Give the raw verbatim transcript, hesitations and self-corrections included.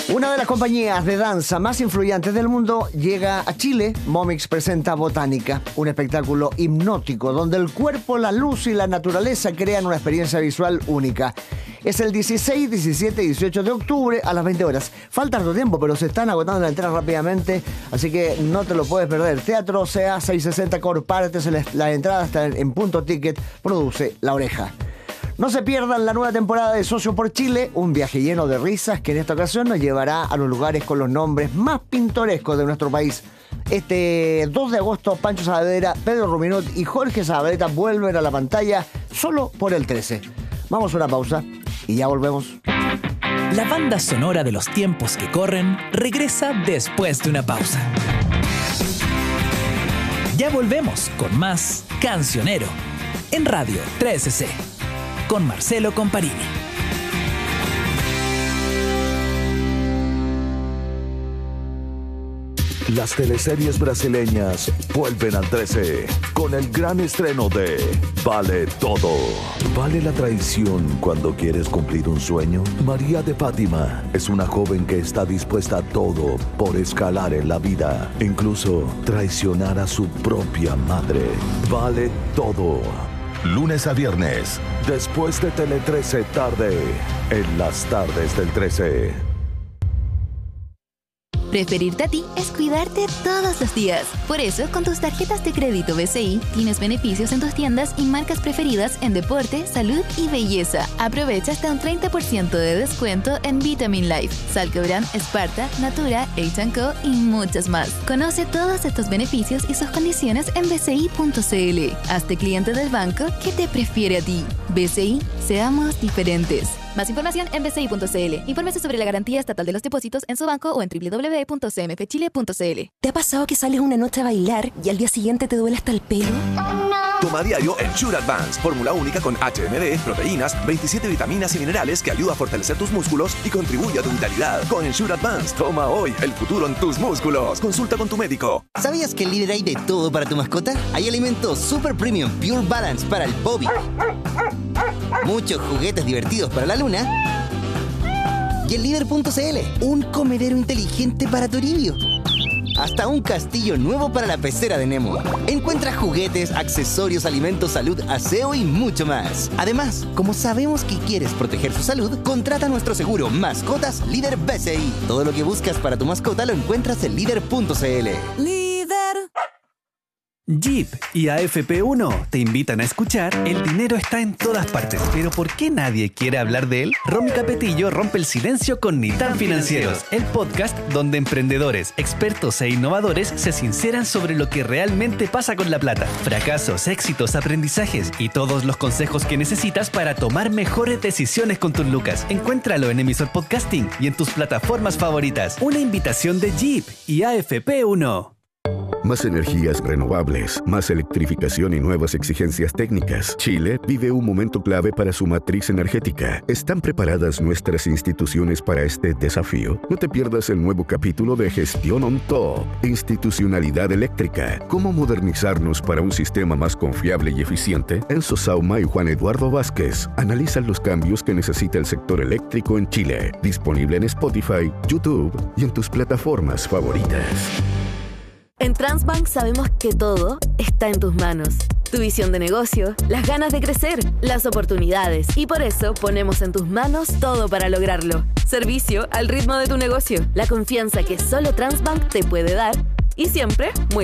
Una de las compañías de danza más influyentes del mundo llega a Chile. Momix presenta Botánica, un espectáculo hipnótico donde el cuerpo, la luz y la naturaleza crean una experiencia visual única. Es el dieciséis, diecisiete y dieciocho de octubre a las veinte horas. Falta harto tiempo, pero se están agotando las entradas rápidamente, así que no te lo puedes perder. Teatro O C A seiscientos sesenta Core Partes, la entrada está en Punto Ticket, produce La Oreja. No se pierdan la nueva temporada de Socio por Chile, un viaje lleno de risas que en esta ocasión nos llevará a los lugares con los nombres más pintorescos de nuestro país. Este dos de agosto, Pancho Saavedra, Pedro Ruminot y Jorge Zabaleta vuelven a la pantalla solo por el trece. Vamos a una pausa y ya volvemos. La banda sonora de los tiempos que corren regresa después de una pausa. Ya volvemos con más Cancionero en Radio trece C. Con Marcelo Comparini. Las teleseries brasileñas vuelven al trece con el gran estreno de Vale Todo. ¿Vale la traición cuando quieres cumplir un sueño? María de Fátima es una joven que está dispuesta a todo por escalar en la vida, incluso traicionar a su propia madre. Vale Todo. Lunes a viernes, después de Tele trece tarde, en las tardes del trece. Preferirte a ti es cuidarte todos los días. Por eso, con tus tarjetas de crédito B C I, tienes beneficios en tus tiendas y marcas preferidas en deporte, salud y belleza. Aprovecha hasta un treinta por ciento de descuento en Vitamin Life, Salcobran, Sparta, Natura, H and Co y muchas más. Conoce todos estos beneficios y sus condiciones en b c i punto c l. Hazte cliente del banco que te prefiere a ti. B C I, seamos diferentes. Más información en b c i punto c l. Infórmese sobre la garantía estatal de los depósitos en su banco o en w w w punto c m f chile punto c l. ¿Te ha pasado que sales una noche a bailar y al día siguiente te duele hasta el pelo? Toma diario Ensure Advance, fórmula única con H M D, proteínas, veintisiete vitaminas y minerales que ayuda a fortalecer tus músculos y contribuye a tu vitalidad. Con Ensure Advance, toma hoy el futuro en tus músculos. Consulta con tu médico. ¿Sabías que en Líder hay de todo para tu mascota? Hay alimentos Super Premium Pure Balance para el Bobby, muchos juguetes divertidos para la Luna y el líder punto c l, un comedero inteligente para Toribio. Hasta un castillo nuevo para la pecera de Nemo. Encuentra juguetes, accesorios, alimentos, salud, aseo y mucho más. Además, como sabemos que quieres proteger su salud, contrata nuestro seguro Mascotas Líder B C I. Todo lo que buscas para tu mascota lo encuentras en líder punto c l. Líder. Jeep y A F P uno te invitan a escuchar El dinero está en todas partes, pero ¿por qué nadie quiere hablar de él? Romy Capetillo rompe el silencio con Ni tan Financieros, el podcast donde emprendedores, expertos e innovadores se sinceran sobre lo que realmente pasa con la plata. Fracasos, éxitos, aprendizajes y todos los consejos que necesitas para tomar mejores decisiones con tus lucas. Encuéntralo en Emisor Podcasting y en tus plataformas favoritas. Una invitación de Jeep y A F P uno. Más energías renovables, más electrificación y nuevas exigencias técnicas. Chile vive un momento clave para su matriz energética. ¿Están preparadas nuestras instituciones para este desafío? No te pierdas el nuevo capítulo de Gestión on Top, Institucionalidad Eléctrica. ¿Cómo modernizarnos para un sistema más confiable y eficiente? Enzo Sauma y Juan Eduardo Vázquez analizan los cambios que necesita el sector eléctrico en Chile. Disponible en Spotify, YouTube y en tus plataformas favoritas. En Transbank sabemos que todo está en tus manos. Tu visión de negocio, las ganas de crecer, las oportunidades. Y por eso ponemos en tus manos todo para lograrlo. Servicio al ritmo de tu negocio. La confianza que solo Transbank te puede dar. Y siempre muy